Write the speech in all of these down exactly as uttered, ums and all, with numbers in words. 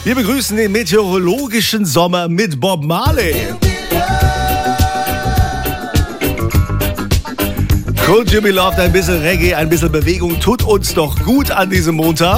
Wir begrüßen den meteorologischen Sommer mit Bob Marley. Could You Be Loved, ein bisschen Reggae, ein bisschen Bewegung tut uns doch gut an diesem Montag.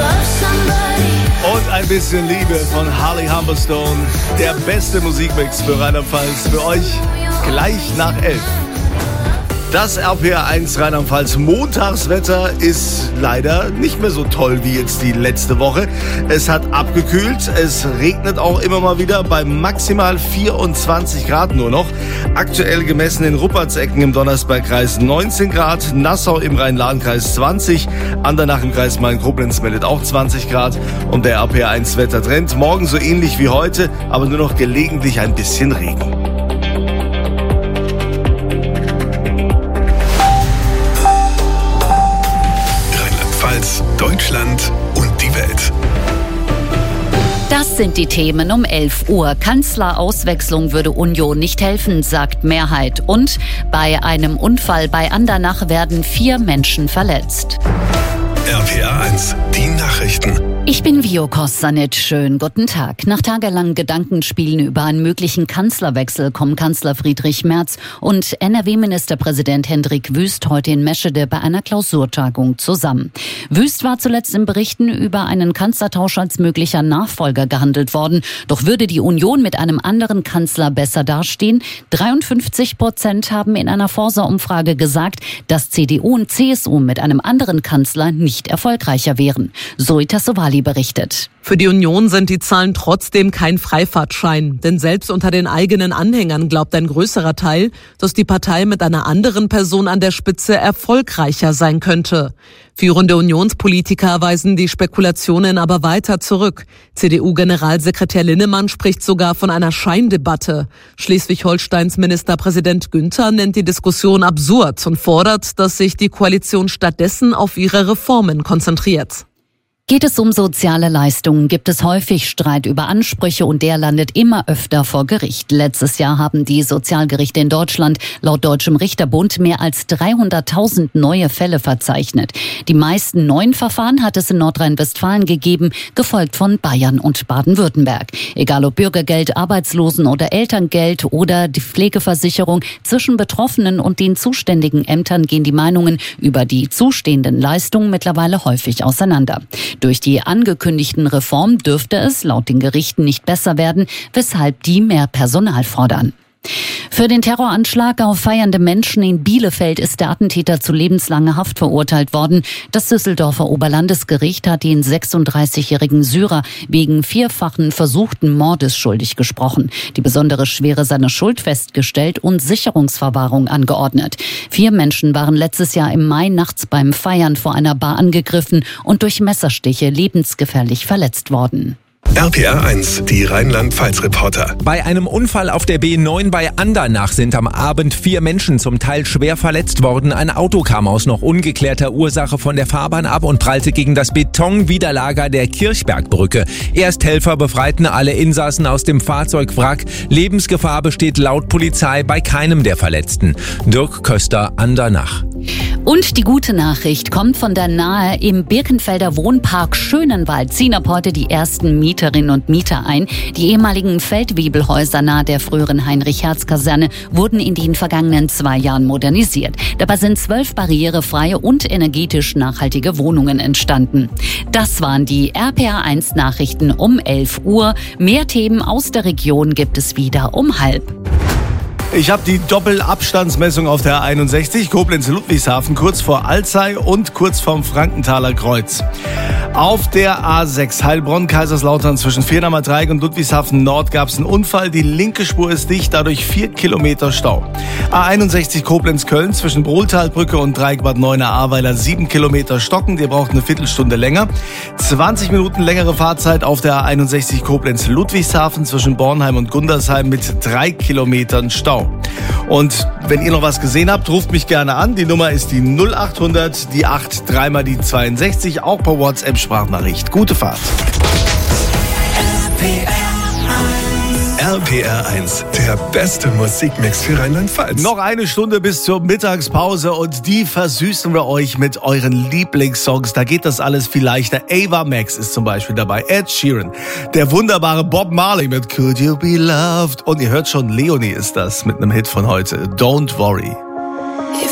Und ein bisschen Liebe von Harley Humberstone. Der beste Musikmix für Rheinland-Pfalz. Für euch gleich nach elf. Das R P R eins Rheinland-Pfalz Montagswetter ist leider nicht mehr so toll wie jetzt die letzte Woche. Es hat abgekühlt, es regnet auch immer mal wieder bei maximal vierundzwanzig Grad nur noch. Aktuell gemessen in Ruppertsecken im Donnersbergkreis neunzehn Grad, Nassau im Rhein-Lahn-Kreis zwanzig, Andernach im Kreis Main-Koblenz meldet auch zwanzig Grad und der R P R eins Wettertrend morgen so ähnlich wie heute, aber nur noch gelegentlich ein bisschen Regen. Deutschland und die Welt. Das sind die Themen um elf Uhr. Kanzlerauswechslung würde Union nicht helfen, sagt Mehrheit. Und bei einem Unfall bei Andernach werden vier Menschen verletzt. R P R eins, die Nachrichten. Ich bin Vio Kostanic. Schönen guten Tag. Nach tagelangen Gedankenspielen über einen möglichen Kanzlerwechsel kommen Kanzler Friedrich Merz und N R W-Ministerpräsident Hendrik Wüst heute in Meschede bei einer Klausurtagung zusammen. Wüst war zuletzt in Berichten über einen Kanzlertausch als möglicher Nachfolger gehandelt worden. Doch würde die Union mit einem anderen Kanzler besser dastehen? dreiundfünfzig Prozent haben in einer Forsa-Umfrage gesagt, dass C D U und C S U mit einem anderen Kanzler nicht erfolgreicher wären. Zoe Tassovali berichtet. Für die Union sind die Zahlen trotzdem kein Freifahrtschein. Denn selbst unter den eigenen Anhängern glaubt ein größerer Teil, dass die Partei mit einer anderen Person an der Spitze erfolgreicher sein könnte. Führende Unionspolitiker weisen die Spekulationen aber weiter zurück. C D U-Generalsekretär Linnemann spricht sogar von einer Scheindebatte. Schleswig-Holsteins Ministerpräsident Günther nennt die Diskussion absurd und fordert, dass sich die Koalition stattdessen auf ihre Reformen konzentriert. Geht es um soziale Leistungen, gibt es häufig Streit über Ansprüche und der landet immer öfter vor Gericht. Letztes Jahr haben die Sozialgerichte in Deutschland laut Deutschem Richterbund mehr als dreihunderttausend neue Fälle verzeichnet. Die meisten neuen Verfahren hat es in Nordrhein-Westfalen gegeben, gefolgt von Bayern und Baden-Württemberg. Egal ob Bürgergeld, Arbeitslosen- oder Elterngeld oder die Pflegeversicherung, zwischen Betroffenen und den zuständigen Ämtern gehen die Meinungen über die zustehenden Leistungen mittlerweile häufig auseinander. Durch die angekündigten Reformen dürfte es laut den Gerichten nicht besser werden, weshalb die mehr Personal fordern. Für den Terroranschlag auf feiernde Menschen in Bielefeld ist der Attentäter zu lebenslanger Haft verurteilt worden. Das Düsseldorfer Oberlandesgericht hat den sechsunddreißigjährigen Syrer wegen vierfachen versuchten Mordes schuldig gesprochen, die besondere Schwere seiner Schuld festgestellt und Sicherungsverwahrung angeordnet. Vier Menschen waren letztes Jahr im Mai nachts beim Feiern vor einer Bar angegriffen und durch Messerstiche lebensgefährlich verletzt worden. R P R eins, die Rheinland-Pfalz-Reporter. Bei einem Unfall auf der B neun bei Andernach sind am Abend vier Menschen zum Teil schwer verletzt worden. Ein Auto kam aus noch ungeklärter Ursache von der Fahrbahn ab und prallte gegen das Betonwiderlager der Kirchbergbrücke. Ersthelfer befreiten alle Insassen aus dem Fahrzeugwrack. Lebensgefahr besteht laut Polizei bei keinem der Verletzten. Dirk Köster, Andernach. Und die gute Nachricht kommt von der Nahe. Im Birkenfelder Wohnpark Schönenwald ziehen ab heute die ersten Mieterinnen und Mieter ein. Die ehemaligen Feldwebelhäuser nahe der früheren Heinrich-Herz-Kaserne wurden in den vergangenen zwei Jahren modernisiert. Dabei sind zwölf barrierefreie und energetisch nachhaltige Wohnungen entstanden. Das waren die R P R eins Nachrichten um elf Uhr. Mehr Themen aus der Region gibt es wieder um halb. Ich habe die Doppelabstandsmessung auf der A einundsechzig, Koblenz-Ludwigshafen, kurz vor Alzey und kurz vorm Frankenthaler Kreuz. Auf der A sechs, Heilbronn-Kaiserslautern zwischen Vierdamer Dreieck und Ludwigshafen Nord gab es einen Unfall. Die linke Spur ist dicht, dadurch vier Kilometer Stau. A einundsechzig Koblenz-Köln zwischen Brohltalbrücke und Dreieck-Bad Neuenahr-Ahrweiler sieben Kilometer stockend. Ihr braucht eine Viertelstunde länger. zwanzig Minuten längere Fahrzeit auf der A einundsechzig Koblenz-Ludwigshafen zwischen Bornheim und Gundersheim mit drei Kilometern Stau. Und wenn ihr noch was gesehen habt, ruft mich gerne an. Die Nummer ist die null achthundert, die acht, dreimal die zweiundsechzig, auch per WhatsApp-Sprachnachricht. Gute Fahrt. R R P R eins, der beste Musikmix für Rheinland-Pfalz. Noch eine Stunde bis zur Mittagspause und die versüßen wir euch mit euren Lieblingssongs. Da geht das alles viel leichter. Ava Max ist zum Beispiel dabei, Ed Sheeran, der wunderbare Bob Marley mit Could You Be Loved und ihr hört schon, Leonie ist das mit einem Hit von heute, Don't Worry.